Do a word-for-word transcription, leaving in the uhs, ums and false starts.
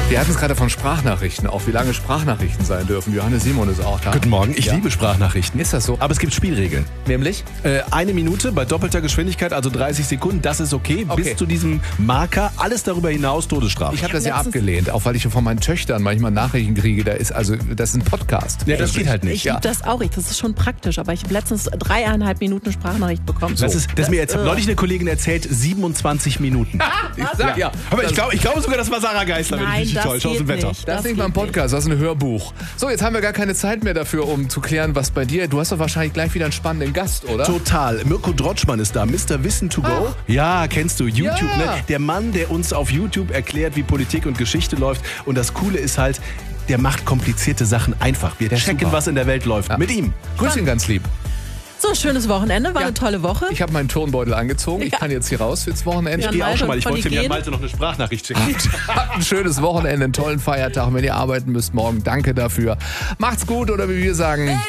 Wir hatten es gerade von Sprachnachrichten, auch wie lange Sprachnachrichten sein dürfen. Johannes Simon ist auch da. Guten Morgen, ich Ja. liebe Sprachnachrichten. Ist das so? Aber es gibt Spielregeln. Nämlich? Äh, eine Minute bei doppelter Geschwindigkeit, also dreißig Sekunden, das ist okay. Okay. Bis zu diesem Marker, alles darüber hinaus Todesstrafe. Ich habe das ja letztens- abgelehnt, auch weil ich von meinen Töchtern manchmal Nachrichten kriege. Da ist also, das ist ein Podcast. ja, das geht halt Ich nicht. liebe das auch. Ich, das ist schon praktisch. Aber ich habe letztens dreieinhalb Minuten Sprachnachricht bekommen. Das ist, das mir jetzt äh, neulich eine Kollegin erzählt, siebenundzwanzig Minuten. Ich sag ja. Aber ich das- glaube ich glaube sogar, das war Sarah Geisler, wenn ich Nein, mich nicht das täusche, aus geht dem Wetter. nicht. Das ist nicht mal ein geht Podcast, das ist ein Hörbuch. So, jetzt haben wir gar keine Zeit mehr dafür, um zu klären, was bei dir. Du hast doch wahrscheinlich gleich wieder einen spannenden Gast, oder? Total. Mirko Drotschmann ist da, Mister Wissen to go. Ja, kennst du, YouTube, Ja. ne? Der Mann, der uns auf YouTube erklärt, wie Politik und Geschichte läuft. Und das Coole ist halt, der macht komplizierte Sachen einfach. Wir Der ist checken, super. was in der Welt läuft. Ja. Mit ihm. Grüß ihn ganz lieb. So, schönes Wochenende. War Ja. eine tolle Woche. Ich habe meinen Turnbeutel angezogen. Ich Ja. kann jetzt hier raus fürs Wochenende. Ja, Geh auch Malte schon mal. Ich von wollte dem Jan Hygiene. Malte noch eine Sprachnachricht schicken. Habt ein schönes Wochenende, einen tollen Feiertag. Wenn ihr arbeiten müsst morgen, danke dafür. Macht's gut oder wie wir sagen...